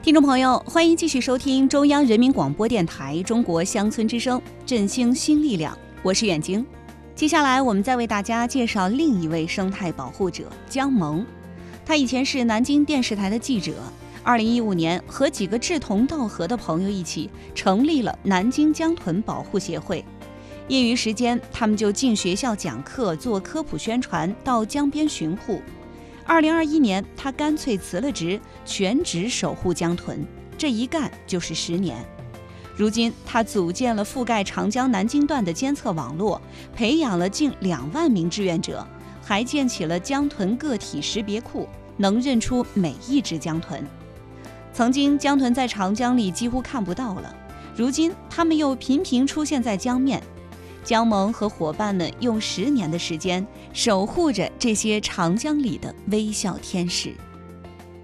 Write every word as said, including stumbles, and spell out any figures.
听众朋友，欢迎继续收听中央人民广播电台中国乡村之声，振兴新力量，我是远晶。接下来我们再为大家介绍另一位生态保护者姜萌。他以前是南京电视台的记者，二零一五年和几个志同道合的朋友一起成立了南京江豚保护协会。业余时间，他们就进学校讲课，做科普宣传，到江边巡护。二零二一年，他干脆辞了职，全职守护江豚，这一干就是十年。如今，他组建了覆盖长江南京段的监测网络，培养了近两万名志愿者，还建起了江豚个体识别库，能认出每一只江豚。曾经，江豚在长江里几乎看不到了，如今它们又频频出现在江面。姜萌和伙伴们用十年的时间守护着这些长江里的微笑天使。